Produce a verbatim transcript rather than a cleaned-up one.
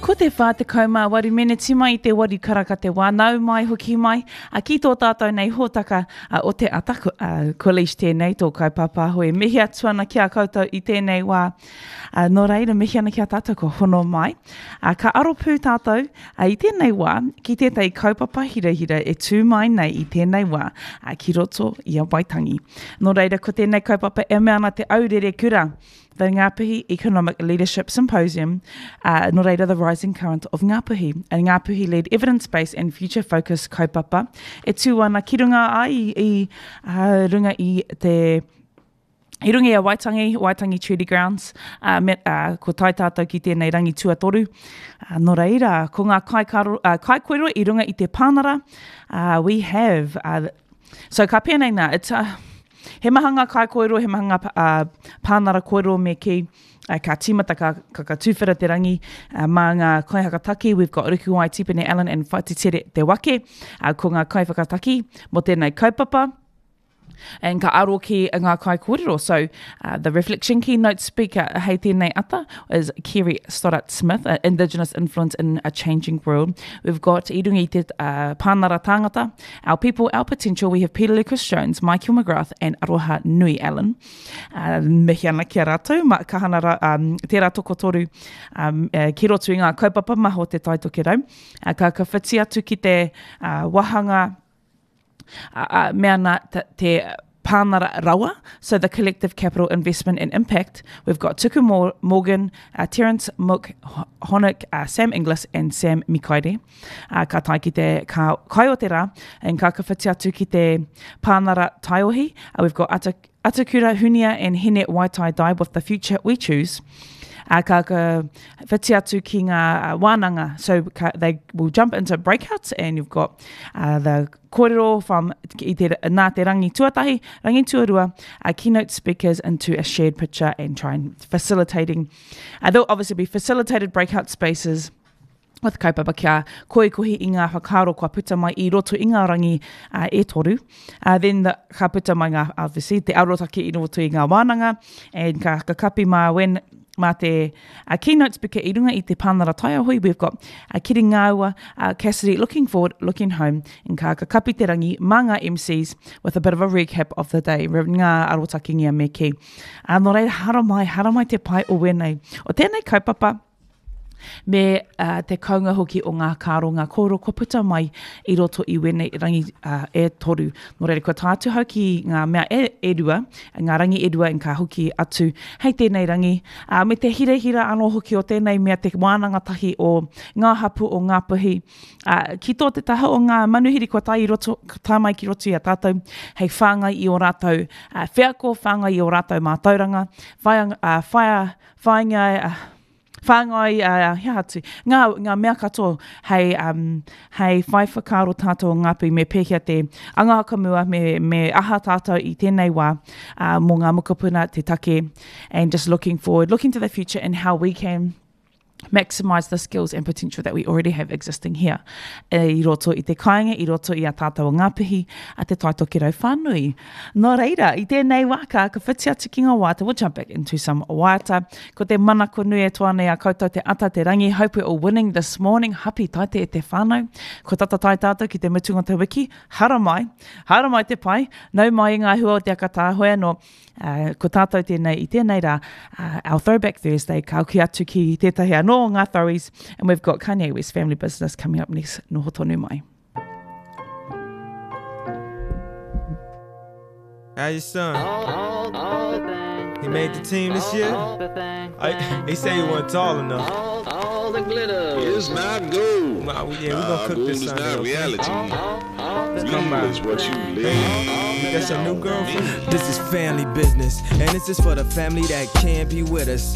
Ko te whā te kaumā wari mene tima i te wari karaka te wānau mai hoki mai. A ki tō tātou nei hōtaka a, o te ata uh, college tēnei tō kaupapa hoi. Mihi atuana kia koutou i tēnei wā. Uh, nō reira mihi ana kia tātou ko hono mai. Uh, ka aro pū tātou uh, i tēnei wā ki tētai kaupapa hira hira e tū mai nei i tēnei wā uh, ki roto i a Waitangi. Nō reira ko tēnei kaupapa e mea ana te aurere kura. The Ngāpuhi Economic Leadership Symposium, uh, nō reira the Rising Current of Ngāpuhi, a Ngāpuhi-led evidence-based and future-focused kaupapa. E tū ana ki runga ai i uh, runga i te I runga i a Waitangi, Waitangi Treaty Grounds, uh, met, uh, ko tai tātou ki tēnei rangi tuatoru. Uh, nō reira, ko ngā kai, karo, uh, kai koero i runga i te pānara, uh, we have, uh, so ka pēnei nā, it's a, uh, he mahanga kai koero, he mahanga uh, pānara koero me ki, uh, ka tīmata ka, ka, ka tūwhera te rangi, uh, mā ngā kai hakataki, we've got Ruku Wai Tipene Allen and Whaititere Te Wake, uh, ko ngā kai whakataki, mo tēnei kaupapa, and ka aro ki ngā kai kōrero. So uh, the reflection keynote speaker hei tēnei ata is Kerry Stoddart-Smith, uh, Indigenous Influence in a Changing World. We've got i runga i te uh, pānara tāngata, Our People, Our Potential. We have Peter Lucas Jones, Michael McGrath and Aroha Nui Allen. Uh, mihi ana kia rātou, ma kahana ra, um, te rātou kotoru um, uh, ki rotu i ngā kaupapa maho te taitoke rau. Uh, ka ka whiti atu ki te uh, wahanga Uh, uh, mea nā te, te pānara rawa, so the collective capital investment and impact. We've got Tuku Morgan, uh, Terence Mook, Honik, uh, Sam Inglis and Sam Mikaire. Uh, ka tai ki te ka, kai o te rā, and ka ka whiti atu ki te pānara taiohi. Uh, we've got Ata, Atakura Hunia and Hene Waitai Dai with The Future We Choose. Uh, ka ka whiti atu ki ngā uh, wānanga, so ka, they will jump into breakouts, and you've got uh, the kōrero from i te, nā te rangi tuatahi, rangi tuarua, uh, keynote speakers into a shared picture and try and facilitating, uh, there'll obviously be facilitated breakout spaces with kaupapa kia koe kohi i ngā whakaro kua puta mai i roto i ngā rangi uh, e toru. Uh, then the, ka puta mai ngā, obviously, te arotaki i roto i ngā wānanga, and ka, ka kapi mā when mā te uh, keynote speaker i runga i te pānara taiahui. We've got uh, Kiri Ngāua, uh, Cassidy, Looking Forward, Looking Home, and ka ka kapi te rangi mā ngā M Cs with a bit of a recap of the day. Ngā arotaki ngia me ki. Uh, nō reira, hara mai, hara mai te pai o wenei. O tēnei kaupapa, me uh, te kaunga hoki o ngā kāro, ngā kōro, kua puta mai i roto i wene rangi uh, e toru. Nō reira, kua tātu hoki ngā mea e, e rua, ngā rangi e rua, ngā hoki atu hei tēnei rangi. Uh, me te hira hira anō hoki o tēnei mea te wānanga tahi o ngā hapu o Ngāpuhi. Uh, ki tō te taha o ngā manuhiri kua tai i roto, tā mai ki roto i a tātou, hei whāngai i o rātou, uh, whiako whāngai i o rātou mātauranga, whāia, uh, whāia, whāingai, uh, whāngai, uh, hea atu, ngā, ngā mea katoa, hei, um, hei whai whakaro tātou o Ngāpuhi me pēhia te angahakamua me, me aha tātou i tēnei wā uh, mō ngā mukapuna te take, and just looking forward, looking to the future and how we can maximise the skills and potential that we already have existing here. I roto i te kāinga, i roto i a tātou o Ngāpuhi, a te taitoke rau whānui. Nō reira, i tēnei waka, ka whiti atu ki ngā wāta, we'll jump back into some wāta. Ko te manako nui e toane a koutou te ata te rangi, hope we're all winning this morning, hapi taite e te whānau. Ko tata tai tātou ki te mutunga te wiki, hara mai, hara mai te pai, nau mai i ngā hua o te akata hoi anō, uh, ko tātou tēnei i tēnei rā, uh, our Throwback Thursday, ka uki atu ki tētahi anō, ngā throwies, and we've got Kanye West Family Business coming up next. No hotonu mai. How your son? All, all, all the thing. He made the team this all, year? All the thing. I, he said he wasn't tall enough. All, all the glitter. It's not gold. Nah, yeah, we gonna Nah, cook gold this is Sunday. not okay? reality. All, all, all the Come thing. by. Is what you live. Hey, that's your new girlfriend? This is family business, and this is for the family that can't be with us.